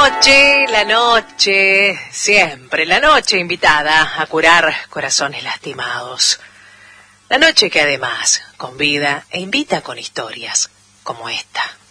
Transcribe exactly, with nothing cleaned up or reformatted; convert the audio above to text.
noche, la noche, siempre la noche invitada a curar corazones lastimados. La noche que además convida e invita con historias como esta.